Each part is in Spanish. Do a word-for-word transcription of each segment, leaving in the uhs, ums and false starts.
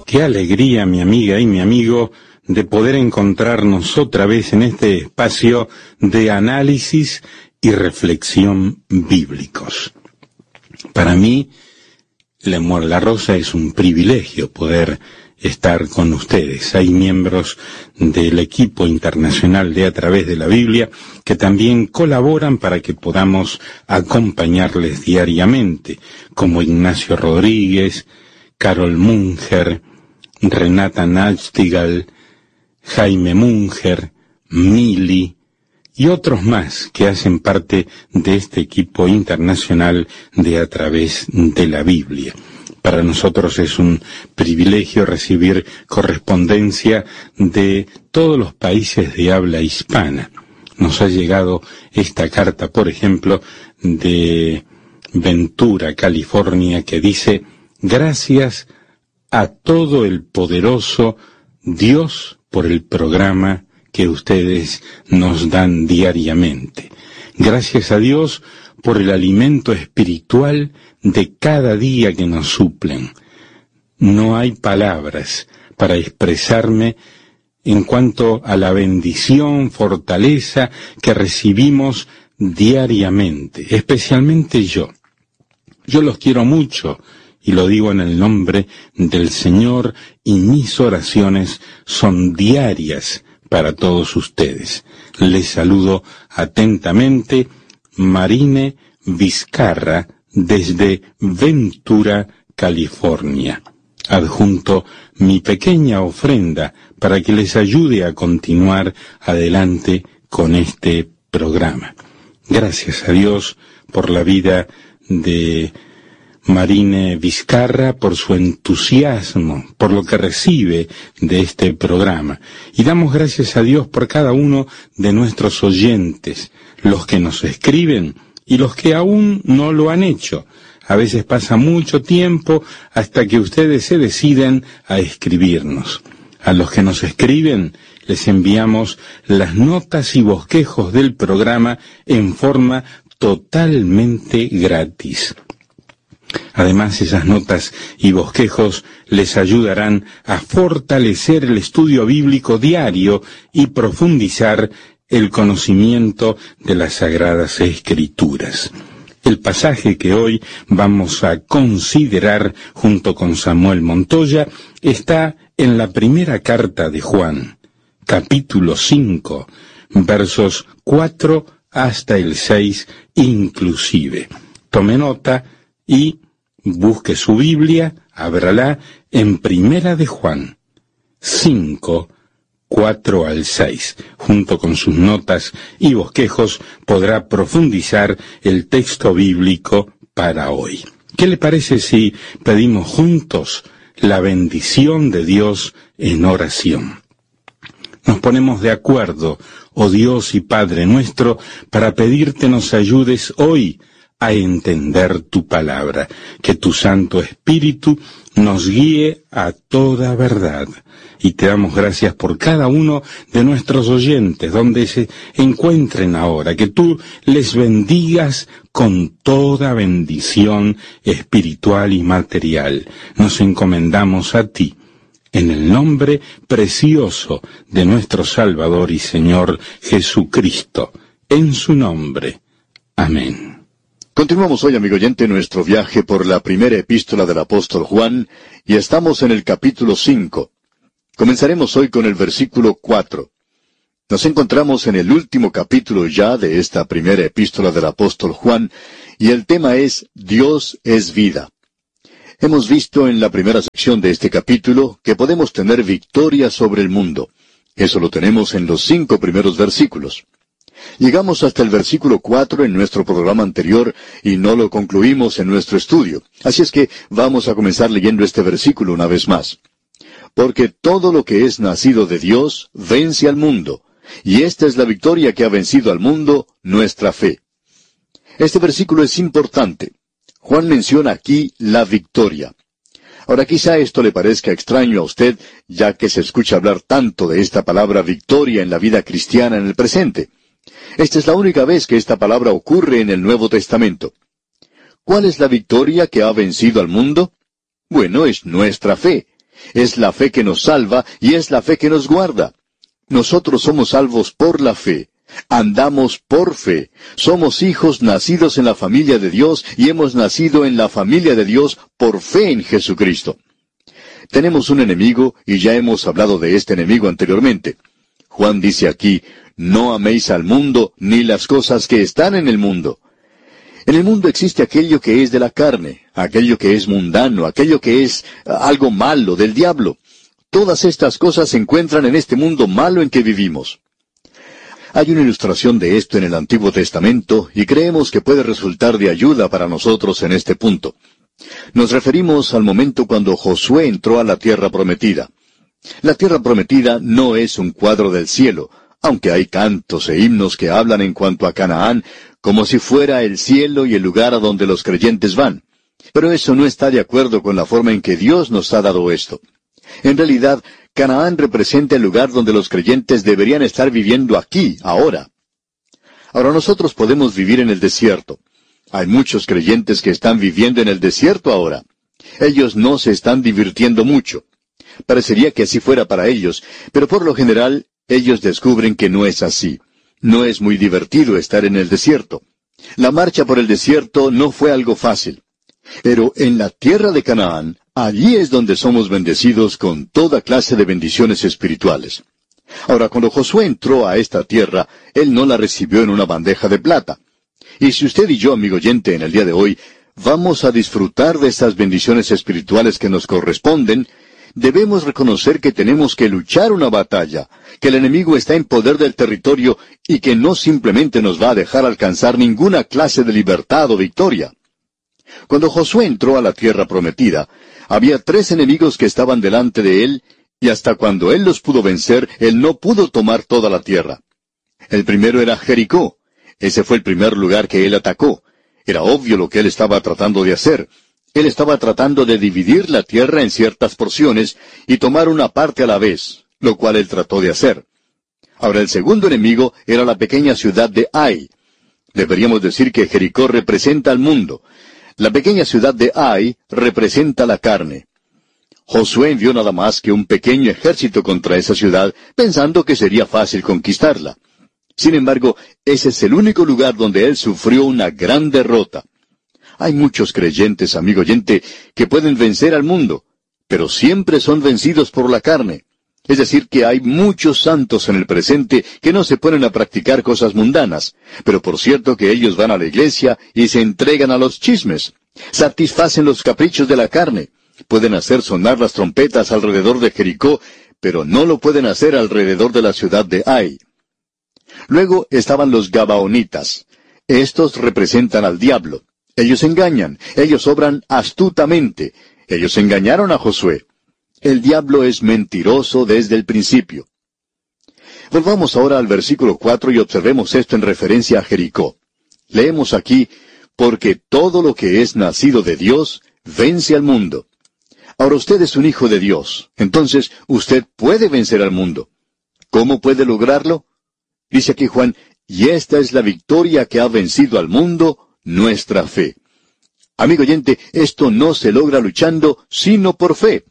Qué alegría, mi amiga y mi amigo, de poder encontrarnos otra vez en este espacio de análisis y reflexión bíblicos. Para mí, Lemuel La Rosa, es un privilegio poder estar con ustedes. Hay miembros del equipo internacional de A Través de la Biblia que también colaboran para que podamos acompañarles diariamente, como Ignacio Rodríguez, Carol Munger, Renata Nachtigal, Jaime Munger, Mili y otros más que hacen parte de este equipo internacional de A Través de la Biblia. Para nosotros es un privilegio recibir correspondencia de todos los países de habla hispana. Nos ha llegado esta carta, por ejemplo, de Ventura, California, que dice: gracias a todo el poderoso Dios por el programa que ustedes nos dan diariamente. Gracias a Dios por el alimento espiritual de cada día que nos suplen. No hay palabras para expresarme en cuanto a la bendición, fortaleza que recibimos diariamente, especialmente yo. Yo los quiero mucho y lo digo en el nombre del Señor, y mis oraciones son diarias para todos ustedes. Les saludo atentamente, Marine Vizcarra, desde Ventura, California. Adjunto mi pequeña ofrenda para que les ayude a continuar adelante con este programa. Gracias a Dios por la vida de Marine Vizcarra, por su entusiasmo, por lo que recibe de este programa. Y damos gracias a Dios por cada uno de nuestros oyentes, los que nos escriben y los que aún no lo han hecho. A veces pasa mucho tiempo hasta que ustedes se deciden a escribirnos. A los que nos escriben les enviamos las notas y bosquejos del programa en forma totalmente gratis. Además, esas notas y bosquejos les ayudarán a fortalecer el estudio bíblico diario y profundizar el conocimiento de las Sagradas Escrituras. El pasaje que hoy vamos a considerar junto con Samuel Montoya está en la primera carta de Juan, capítulo cinco, versos cuatro hasta el seis inclusive. Tome nota y busque su Biblia, ábrala en Primera de Juan cinco, cuatro al seis. Junto con sus notas y bosquejos podrá profundizar el texto bíblico para hoy. ¿Qué le parece si pedimos juntos la bendición de Dios en oración? Nos ponemos de acuerdo, oh Dios y Padre nuestro, para pedirte nos ayudes hoy a entender tu palabra, que tu Santo Espíritu nos guíe a toda verdad. Y te damos gracias por cada uno de nuestros oyentes, donde se encuentren ahora, que tú les bendigas con toda bendición espiritual y material. Nos encomendamos a ti, en el nombre precioso de nuestro Salvador y Señor Jesucristo, en su nombre. Amén. Continuamos hoy, amigo oyente, nuestro viaje por la primera epístola del apóstol Juan, y estamos en el capítulo cinco. Comenzaremos hoy con el versículo cuatro. Nos encontramos en el último capítulo ya de esta primera epístola del apóstol Juan, y el tema es Dios es vida. Hemos visto en la primera sección de este capítulo que podemos tener victoria sobre el mundo. Eso lo tenemos en los cinco primeros versículos. Llegamos hasta el versículo cuatro en nuestro programa anterior y no lo concluimos en nuestro estudio. Así es que vamos a comenzar leyendo este versículo una vez más. Porque todo lo que es nacido de Dios vence al mundo, y esta es la victoria que ha vencido al mundo, nuestra fe. Este versículo es importante. Juan menciona aquí la victoria. Ahora quizá esto le parezca extraño a usted, ya que se escucha hablar tanto de esta palabra victoria en la vida cristiana en el presente. Esta es la única vez que esta palabra ocurre en el Nuevo Testamento. ¿Cuál es la victoria que ha vencido al mundo? Bueno, es nuestra fe. Es la fe que nos salva y es la fe que nos guarda. Nosotros somos salvos por la fe. Andamos por fe. Somos hijos nacidos en la familia de Dios y hemos nacido en la familia de Dios por fe en Jesucristo. Tenemos un enemigo y ya hemos hablado de este enemigo anteriormente. Juan dice aquí, no améis al mundo ni las cosas que están en el mundo. En el mundo existe aquello que es de la carne, aquello que es mundano, aquello que es algo malo del diablo. Todas estas cosas se encuentran en este mundo malo en que vivimos. Hay una ilustración de esto en el Antiguo Testamento y creemos que puede resultar de ayuda para nosotros en este punto. Nos referimos al momento cuando Josué entró a la tierra prometida. La tierra prometida no es un cuadro del cielo, aunque hay cantos e himnos que hablan en cuanto a Canaán, como si fuera el cielo y el lugar a donde los creyentes van. Pero eso no está de acuerdo con la forma en que Dios nos ha dado esto. En realidad, Canaán representa el lugar donde los creyentes deberían estar viviendo aquí, ahora. Ahora nosotros podemos vivir en el desierto. Hay muchos creyentes que están viviendo en el desierto ahora. Ellos no se están divirtiendo mucho. Parecería que así fuera para ellos, pero por lo general, ellos descubren que no es así. No es muy divertido estar en el desierto. La marcha por el desierto no fue algo fácil. Pero en la tierra de Canaán, allí es donde somos bendecidos con toda clase de bendiciones espirituales. Ahora, cuando Josué entró a esta tierra, él no la recibió en una bandeja de plata. Y si usted y yo, amigo oyente, en el día de hoy, vamos a disfrutar de estas bendiciones espirituales que nos corresponden, debemos reconocer que tenemos que luchar una batalla, que el enemigo está en poder del territorio y que no simplemente nos va a dejar alcanzar ninguna clase de libertad o victoria. Cuando Josué entró a la tierra prometida, había tres enemigos que estaban delante de él, y hasta cuando él los pudo vencer, él no pudo tomar toda la tierra. El primero era Jericó. Ese fue el primer lugar que él atacó. Era obvio lo que él estaba tratando de hacer. Él estaba tratando de dividir la tierra en ciertas porciones y tomar una parte a la vez, lo cual él trató de hacer. Ahora el segundo enemigo era la pequeña ciudad de Ai. Deberíamos decir que Jericó representa al mundo. La pequeña ciudad de Ai representa la carne. Josué envió nada más que un pequeño ejército contra esa ciudad, pensando que sería fácil conquistarla. Sin embargo, ese es el único lugar donde él sufrió una gran derrota. Hay muchos creyentes, amigo oyente, que pueden vencer al mundo, pero siempre son vencidos por la carne. Es decir, que hay muchos santos en el presente que no se ponen a practicar cosas mundanas, pero por cierto que ellos van a la iglesia y se entregan a los chismes, satisfacen los caprichos de la carne, pueden hacer sonar las trompetas alrededor de Jericó, pero no lo pueden hacer alrededor de la ciudad de Ai. Luego estaban los Gabaonitas. Estos representan al diablo. Ellos engañan, ellos obran astutamente. Ellos engañaron a Josué. El diablo es mentiroso desde el principio. Volvamos ahora al versículo cuatro y observemos esto en referencia a Jericó. Leemos aquí, porque todo lo que es nacido de Dios vence al mundo. Ahora usted es un hijo de Dios, entonces usted puede vencer al mundo. ¿Cómo puede lograrlo? Dice aquí Juan, y esta es la victoria que ha vencido al mundo, nuestra fe. Amigo oyente, esto no se logra luchando, sino por fe.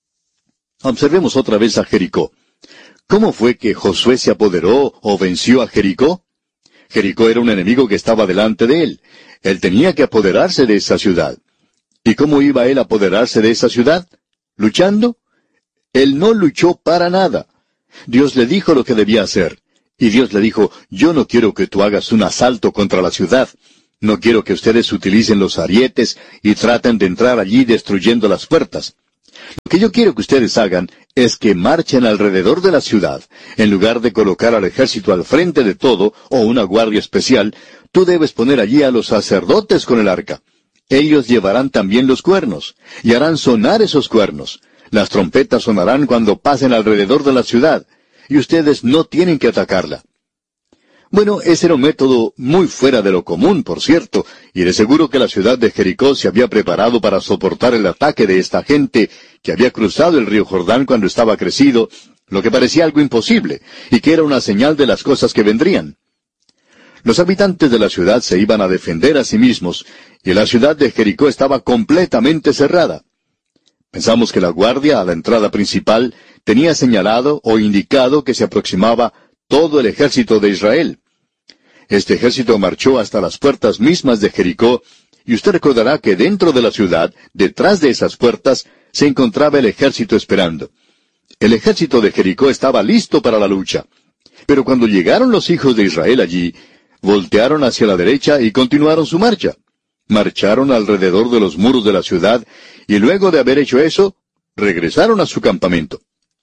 Observemos otra vez a Jericó. ¿Cómo fue que Josué se apoderó o venció a Jericó? Jericó era un enemigo que estaba delante de él. Él tenía que apoderarse de esa ciudad. ¿Y cómo iba él a apoderarse de esa ciudad? ¿Luchando? Él no luchó para nada. Dios le dijo lo que debía hacer. Y Dios le dijo, yo no quiero que tú hagas un asalto contra la ciudad. No quiero que ustedes utilicen los arietes y traten de entrar allí destruyendo las puertas. Lo que yo quiero que ustedes hagan es que marchen alrededor de la ciudad. En lugar de colocar al ejército al frente de todo, o una guardia especial, tú debes poner allí a los sacerdotes con el arca. Ellos llevarán también los cuernos, y harán sonar esos cuernos. Las trompetas sonarán cuando pasen alrededor de la ciudad, y ustedes no tienen que atacarla. Bueno, ese era un método muy fuera de lo común, por cierto, y de seguro que la ciudad de Jericó se había preparado para soportar el ataque de esta gente que había cruzado el río Jordán cuando estaba crecido, lo que parecía algo imposible, y que era una señal de las cosas que vendrían. Los habitantes de la ciudad se iban a defender a sí mismos, y la ciudad de Jericó estaba completamente cerrada. Pensamos que la guardia a la entrada principal tenía señalado o indicado que se aproximaba todo el ejército de Israel. Este ejército marchó hasta las puertas mismas de Jericó, y usted recordará que dentro de la ciudad, detrás de esas puertas, se encontraba el ejército esperando. El ejército de Jericó estaba listo para la lucha. Pero cuando llegaron los hijos de Israel allí, voltearon hacia la derecha y continuaron su marcha. Marcharon alrededor de los muros de la ciudad, y luego de haber hecho eso, regresaron a su campamento.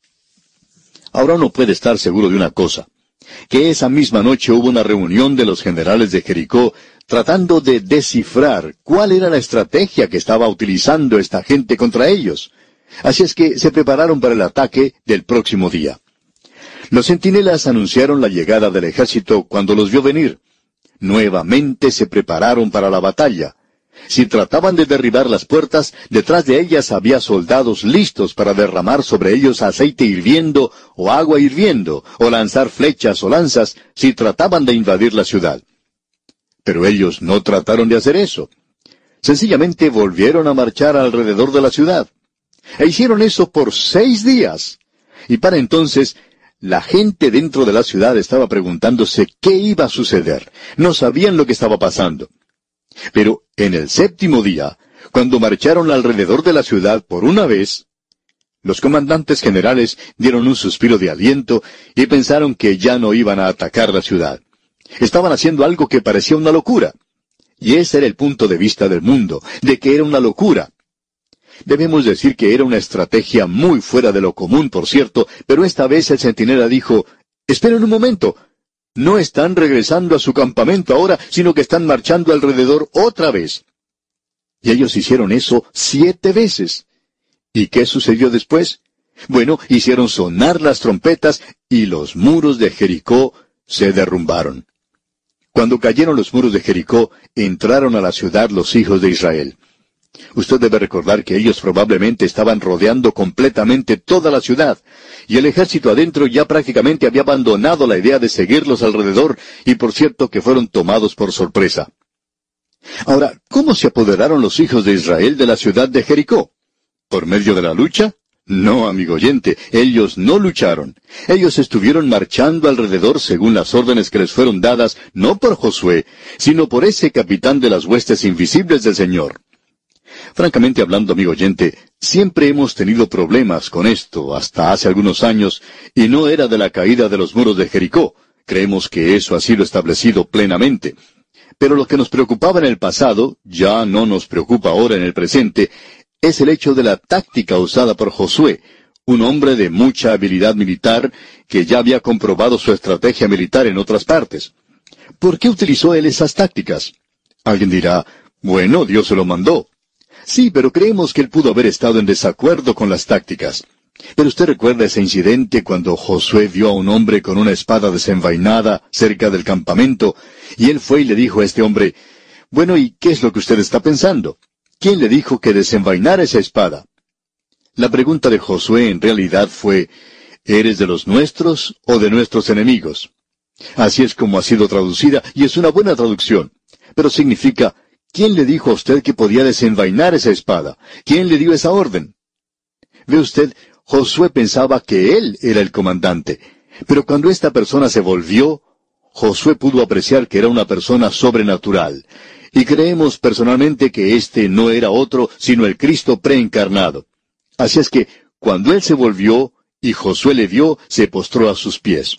Ahora uno puede estar seguro de una cosa, que esa misma noche hubo una reunión de los generales de Jericó tratando de descifrar cuál era la estrategia que estaba utilizando esta gente contra ellos. Así es que se prepararon para el ataque del próximo día. Los centinelas anunciaron la llegada del ejército cuando los vio venir. Nuevamente se prepararon para la batalla. Si trataban de derribar las puertas, detrás de ellas había soldados listos para derramar sobre ellos aceite hirviendo o agua hirviendo, o lanzar flechas o lanzas si trataban de invadir la ciudad. Pero ellos no trataron de hacer eso. Sencillamente volvieron a marchar alrededor de la ciudad. E hicieron eso por seis días. Y para entonces, la gente dentro de la ciudad estaba preguntándose qué iba a suceder. No sabían lo que estaba pasando. Pero en el séptimo día, cuando marcharon alrededor de la ciudad por una vez, los comandantes generales dieron un suspiro de aliento y pensaron que ya no iban a atacar la ciudad. Estaban haciendo algo que parecía una locura. Y ese era el punto de vista del mundo, de que era una locura. Debemos decir que era una estrategia muy fuera de lo común, por cierto, pero esta vez el centinela dijo, «Esperen un momento. No están regresando a su campamento ahora, sino que están marchando alrededor otra vez». Y ellos hicieron eso siete veces. ¿Y qué sucedió después? Bueno, hicieron sonar las trompetas y los muros de Jericó se derrumbaron. Cuando cayeron los muros de Jericó, entraron a la ciudad los hijos de Israel. Usted debe recordar que ellos probablemente estaban rodeando completamente toda la ciudad, y el ejército adentro ya prácticamente había abandonado la idea de seguirlos alrededor, y por cierto que fueron tomados por sorpresa. Ahora, ¿cómo se apoderaron los hijos de Israel de la ciudad de Jericó? ¿Por medio de la lucha? No, amigo oyente, ellos no lucharon. Ellos estuvieron marchando alrededor según las órdenes que les fueron dadas, no por Josué, sino por ese capitán de las huestes invisibles del Señor. Francamente hablando, amigo oyente, siempre hemos tenido problemas con esto hasta hace algunos años, y no era de la caída de los muros de Jericó. Creemos que eso ha sido establecido plenamente. Pero lo que nos preocupaba en el pasado, ya no nos preocupa ahora en el presente, es el hecho de la táctica usada por Josué, un hombre de mucha habilidad militar que ya había comprobado su estrategia militar en otras partes. ¿Por qué utilizó él esas tácticas? Alguien dirá, bueno, Dios se lo mandó. Sí, pero creemos que él pudo haber estado en desacuerdo con las tácticas. Pero usted recuerda ese incidente cuando Josué vio a un hombre con una espada desenvainada cerca del campamento, y él fue y le dijo a este hombre, bueno, ¿y qué es lo que usted está pensando? ¿Quién le dijo que desenvainara esa espada? La pregunta de Josué en realidad fue, ¿eres de los nuestros o de nuestros enemigos? Así es como ha sido traducida, y es una buena traducción. Pero significa, ¿quién le dijo a usted que podía desenvainar esa espada? ¿Quién le dio esa orden? Ve usted, Josué pensaba que él era el comandante. Pero cuando esta persona se volvió, Josué pudo apreciar que era una persona sobrenatural. Y creemos personalmente que este no era otro, sino el Cristo preencarnado. Así es que, cuando él se volvió, y Josué le vio, se postró a sus pies.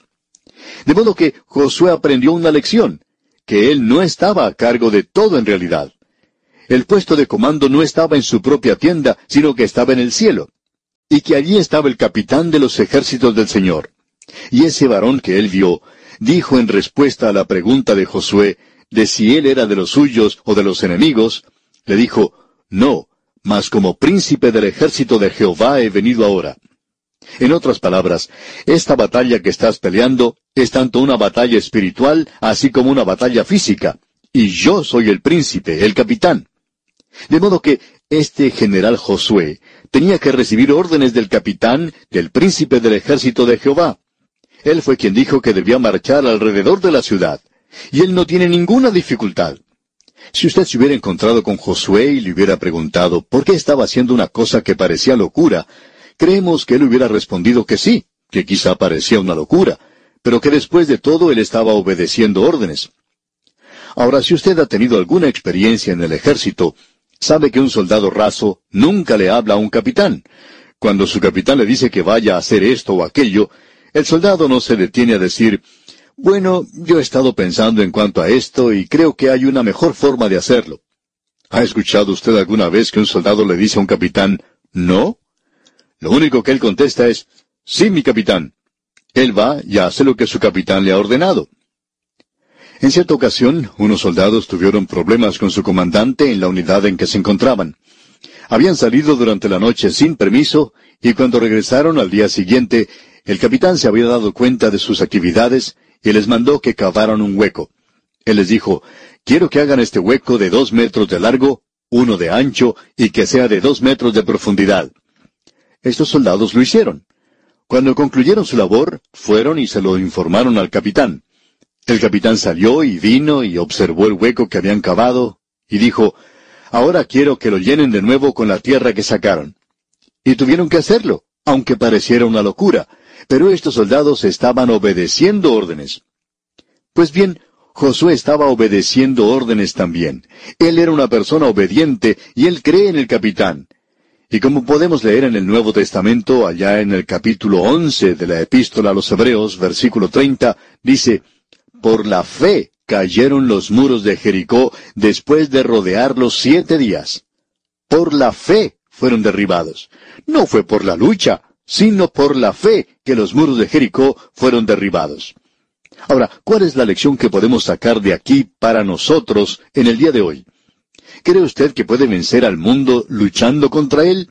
De modo que Josué aprendió una lección, que él no estaba a cargo de todo en realidad. El puesto de comando no estaba en su propia tienda, sino que estaba en el cielo, y que allí estaba el capitán de los ejércitos del Señor. Y ese varón que él vio, dijo en respuesta a la pregunta de Josué, de si él era de los suyos o de los enemigos, le dijo, no, mas como príncipe del ejército de Jehová he venido ahora. En otras palabras, esta batalla que estás peleando es tanto una batalla espiritual así como una batalla física, y yo soy el príncipe, el capitán. De modo que este general Josué tenía que recibir órdenes del capitán, del príncipe del ejército de Jehová. Él fue quien dijo que debía marchar alrededor de la ciudad. Y él no tiene ninguna dificultad. Si usted se hubiera encontrado con Josué y le hubiera preguntado por qué estaba haciendo una cosa que parecía locura, creemos que él hubiera respondido que sí, que quizá parecía una locura, pero que después de todo él estaba obedeciendo órdenes. Ahora, si usted ha tenido alguna experiencia en el ejército, sabe que un soldado raso nunca le habla a un capitán. Cuando su capitán le dice que vaya a hacer esto o aquello, el soldado no se detiene a decir, bueno, yo he estado pensando en cuanto a esto y creo que hay una mejor forma de hacerlo. ¿Ha escuchado usted alguna vez que un soldado le dice a un capitán, no? Lo único que él contesta es, sí, mi capitán. Él va y hace lo que su capitán le ha ordenado. En cierta ocasión, unos soldados tuvieron problemas con su comandante en la unidad en que se encontraban. Habían salido durante la noche sin permiso, y cuando regresaron al día siguiente, el capitán se había dado cuenta de sus actividades y les mandó que cavaran un hueco. Él les dijo, quiero que hagan este hueco de dos metros de largo, uno de ancho, y que sea de dos metros de profundidad. Estos soldados lo hicieron. Cuando concluyeron su labor, fueron y se lo informaron al capitán. El capitán salió y vino y observó el hueco que habían cavado, y dijo, ahora quiero que lo llenen de nuevo con la tierra que sacaron. Y tuvieron que hacerlo, aunque pareciera una locura, pero estos soldados estaban obedeciendo órdenes. Pues bien, Josué estaba obedeciendo órdenes también. Él era una persona obediente y él cree en el capitán. Y como podemos leer en el Nuevo Testamento, allá en el capítulo once de la Epístola a los Hebreos, versículo treinta, dice, por la fe cayeron los muros de Jericó después de rodearlos siete días. Por la fe fueron derribados. No fue por la lucha, sino por la fe que los muros de Jericó fueron derribados. Ahora, ¿cuál es la lección que podemos sacar de aquí para nosotros en el día de hoy? ¿Cree usted que puede vencer al mundo luchando contra él?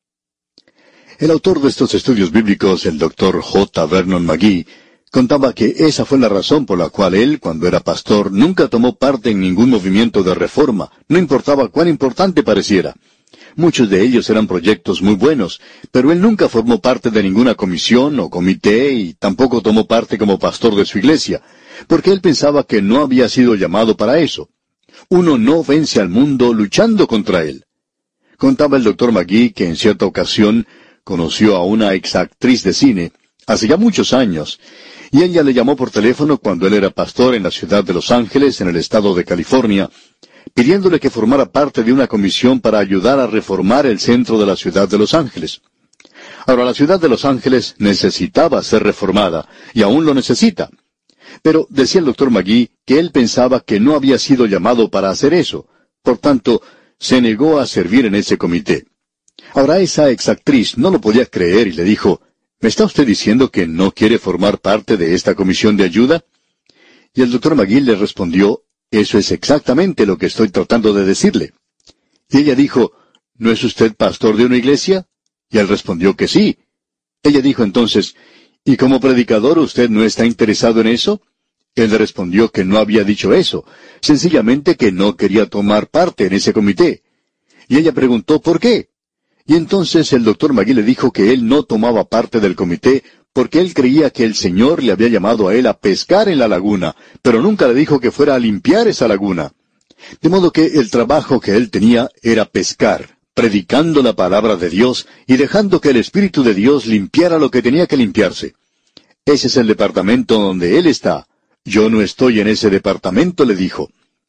El autor de estos estudios bíblicos, el doctor J. Vernon McGee, contaba que esa fue la razón por la cual él, cuando era pastor, nunca tomó parte en ningún movimiento de reforma, no importaba cuán importante pareciera. Muchos de ellos eran proyectos muy buenos, pero él nunca formó parte de ninguna comisión o comité y tampoco tomó parte como pastor de su iglesia, porque él pensaba que no había sido llamado para eso. Uno no vence al mundo luchando contra él. Contaba el doctor McGee que en cierta ocasión conoció a una exactriz de cine, hace ya muchos años, y ella le llamó por teléfono cuando él era pastor en la ciudad de Los Ángeles, en el estado de California, pidiéndole que formara parte de una comisión para ayudar a reformar el centro de la ciudad de Los Ángeles. Ahora, la ciudad de Los Ángeles necesitaba ser reformada, y aún lo necesita. Pero decía el doctor McGee que él pensaba que no había sido llamado para hacer eso. Por tanto, se negó a servir en ese comité. Ahora, esa exactriz no lo podía creer y le dijo, ¿me está usted diciendo que no quiere formar parte de esta comisión de ayuda? Y el doctor McGee le respondió, eso es exactamente lo que estoy tratando de decirle. Y ella dijo, ¿no es usted pastor de una iglesia? Y él respondió que sí. Ella dijo entonces, ¿y como predicador usted no está interesado en eso? Él le respondió que no había dicho eso, sencillamente que no quería tomar parte en ese comité. Y ella preguntó, ¿por qué? Y entonces el doctor McGee le dijo que él no tomaba parte del comité porque él creía que el Señor le había llamado a él a pescar en la laguna, pero nunca le dijo que fuera a limpiar esa laguna. De modo que el trabajo que él tenía era pescar, predicando la palabra de Dios y dejando que el Espíritu de Dios limpiara lo que tenía que limpiarse. Ese es el departamento donde él está. Yo no estoy en ese departamento, le dijo.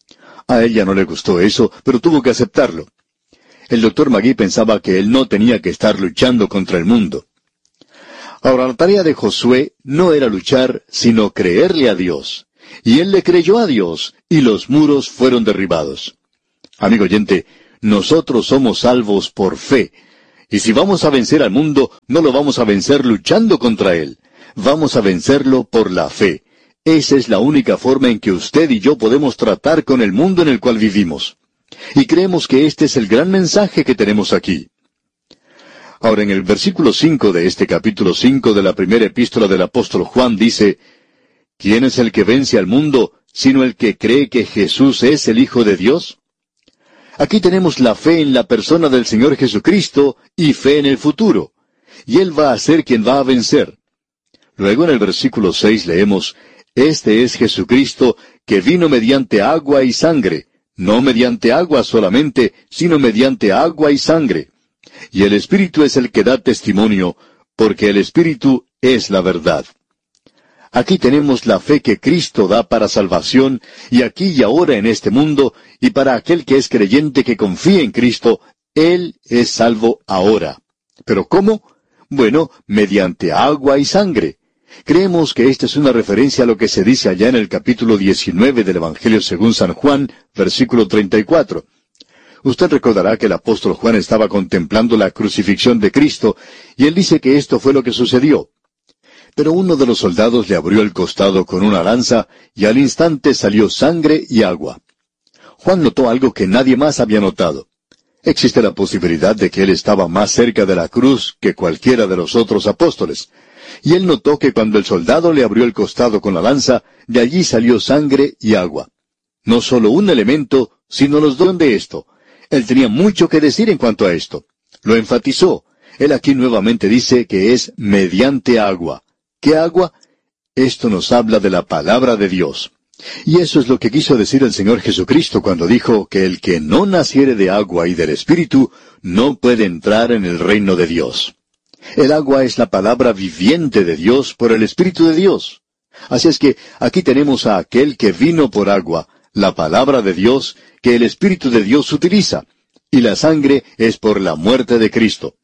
A ella no le gustó eso, pero tuvo que aceptarlo. El doctor McGee pensaba que él no tenía que estar luchando contra el mundo. Ahora, la tarea de Josué no era luchar, sino creerle a Dios. Y él le creyó a Dios, y los muros fueron derribados. Amigo oyente, nosotros somos salvos por fe. Y si vamos a vencer al mundo, no lo vamos a vencer luchando contra él. Vamos a vencerlo por la fe. Esa es la única forma en que usted y yo podemos tratar con el mundo en el cual vivimos. Y creemos que este es el gran mensaje que tenemos aquí. Ahora, en el versículo cinco de este capítulo cinco de la primera epístola del apóstol Juan dice, ¿quién es el que vence al mundo, sino el que cree que Jesús es el Hijo de Dios? Aquí tenemos la fe en la persona del Señor Jesucristo y fe en el futuro. Y Él va a ser quien va a vencer. Luego en el versículo seis leemos, Este es Jesucristo, que vino mediante agua y sangre, no mediante agua solamente, sino mediante agua y sangre. Y el Espíritu es el que da testimonio, porque el Espíritu es la verdad. Aquí tenemos la fe que Cristo da para salvación, y aquí y ahora en este mundo, y para aquel que es creyente que confía en Cristo, Él es salvo ahora. ¿Pero cómo? Bueno, mediante agua y sangre. Creemos que esta es una referencia a lo que se dice allá en el capítulo diecinueve del Evangelio según San Juan, versículo treinta y cuatro. Usted recordará que el apóstol Juan estaba contemplando la crucifixión de Cristo, y él dice que esto fue lo que sucedió. Pero uno de los soldados le abrió el costado con una lanza, y al instante salió sangre y agua. Juan notó algo que nadie más había notado. Existe la posibilidad de que él estaba más cerca de la cruz que cualquiera de los otros apóstoles. Y él notó que cuando el soldado le abrió el costado con la lanza, de allí salió sangre y agua. No solo un elemento, sino los dos de esto. Él tenía mucho que decir en cuanto a esto. Lo enfatizó. Él aquí nuevamente dice que es mediante agua. ¿Qué agua? Esto nos habla de la palabra de Dios. Y eso es lo que quiso decir el Señor Jesucristo cuando dijo que el que no naciere de agua y del Espíritu no puede entrar en el reino de Dios. El agua es la palabra viviente de Dios por el Espíritu de Dios. Así es que aquí tenemos a aquel que vino por agua, la palabra de Dios, que el Espíritu de Dios utiliza, y la sangre es por la muerte de Cristo.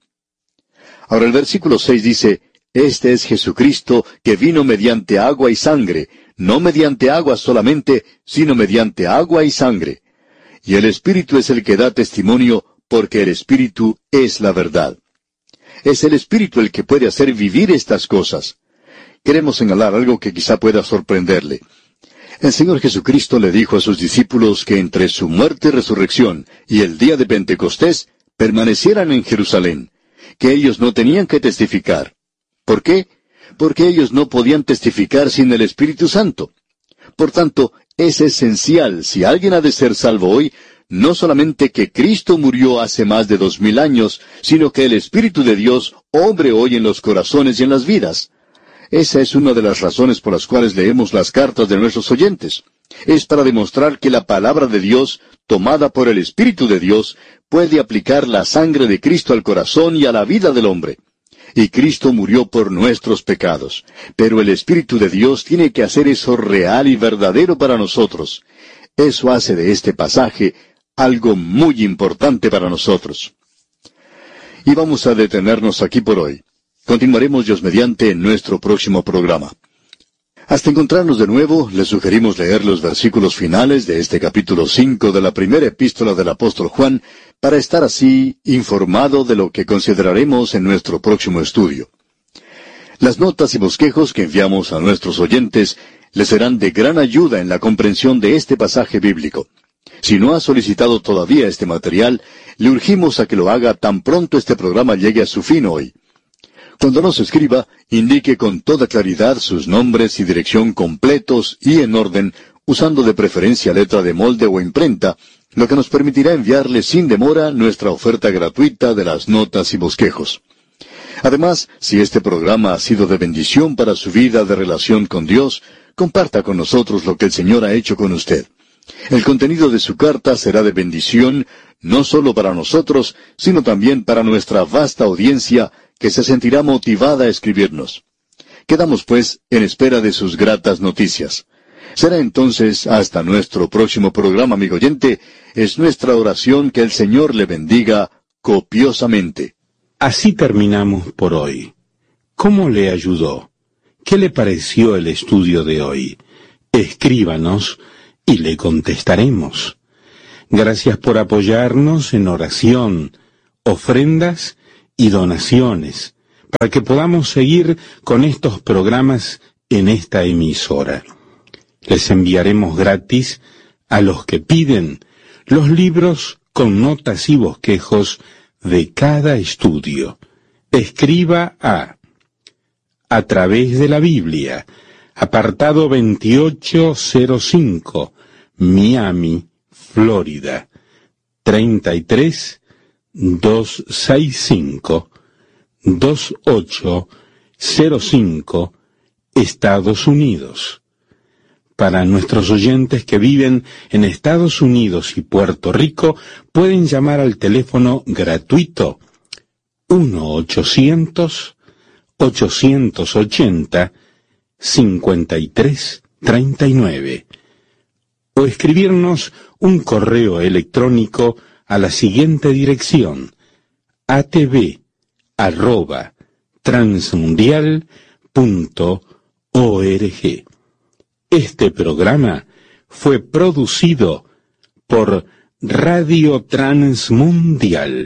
Ahora el versículo seis dice, Este es Jesucristo que vino mediante agua y sangre, no mediante agua solamente, sino mediante agua y sangre. Y el Espíritu es el que da testimonio, porque el Espíritu es la verdad. Es el Espíritu el que puede hacer vivir estas cosas. Queremos señalar algo que quizá pueda sorprenderle. El Señor Jesucristo le dijo a sus discípulos que entre su muerte y resurrección y el día de Pentecostés permanecieran en Jerusalén, que ellos no tenían que testificar. ¿Por qué? Porque ellos no podían testificar sin el Espíritu Santo. Por tanto, es esencial, si alguien ha de ser salvo hoy, no solamente que Cristo murió hace más de dos mil años, sino que el Espíritu de Dios obre hoy en los corazones y en las vidas. Esa es una de las razones por las cuales leemos las cartas de nuestros oyentes. Es para demostrar que la palabra de Dios, tomada por el Espíritu de Dios, puede aplicar la sangre de Cristo al corazón y a la vida del hombre. Y Cristo murió por nuestros pecados. Pero el Espíritu de Dios tiene que hacer eso real y verdadero para nosotros. Eso hace de este pasaje algo muy importante para nosotros. Y vamos a detenernos aquí por hoy. Continuaremos Dios mediante en nuestro próximo programa. Hasta encontrarnos de nuevo, les sugerimos leer los versículos finales de este capítulo cinco de la primera epístola del apóstol Juan, para estar así informado de lo que consideraremos en nuestro próximo estudio. Las notas y bosquejos que enviamos a nuestros oyentes les serán de gran ayuda en la comprensión de este pasaje bíblico. Si no ha solicitado todavía este material, le urgimos a que lo haga tan pronto este programa llegue a su fin hoy. Cuando nos escriba, indique con toda claridad sus nombres y dirección completos y en orden, usando de preferencia letra de molde o imprenta, lo que nos permitirá enviarle sin demora nuestra oferta gratuita de las notas y bosquejos. Además, si este programa ha sido de bendición para su vida de relación con Dios, comparta con nosotros lo que el Señor ha hecho con usted. El contenido de su carta será de bendición, no solo para nosotros, sino también para nuestra vasta audiencia, que se sentirá motivada a escribirnos. Quedamos, pues, en espera de sus gratas noticias. Será entonces hasta nuestro próximo programa, amigo oyente. Es nuestra oración que el Señor le bendiga copiosamente. Así terminamos por hoy. ¿Cómo le ayudó? ¿Qué le pareció el estudio de hoy? Escríbanos y le contestaremos. Gracias por apoyarnos en oración, ofrendas y donaciones, para que podamos seguir con estos programas en esta emisora. Les enviaremos gratis a los que piden los libros con notas y bosquejos de cada estudio. Escriba a A través de la Biblia, apartado veintiocho cero cinco, Miami, Florida, treinta y tres doscientos sesenta y cinco, veintiocho cero cinco, Estados Unidos. Para nuestros oyentes que viven en Estados Unidos y Puerto Rico, pueden llamar al teléfono gratuito uno ochocientos, ochocientos ochenta, cincuenta y tres treinta y nueve o escribirnos un correo electrónico a la siguiente dirección: a t v arroba transmundial punto org. Este programa fue producido por Radio Transmundial.